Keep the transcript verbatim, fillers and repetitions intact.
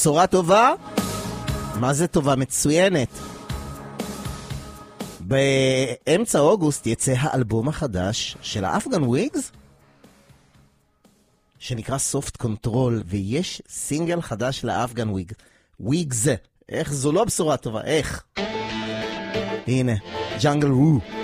בשורה טובה? מה זה טובה? מצוינת. באמצע אוגוסט יצא האלבום החדש של האפגן וויגס, שנקרא Soft Control, ויש סינגל חדש לאפגן וויג. וויגס, איך זו לא בשורה טובה, איך? הנה, ג'אנגל רו.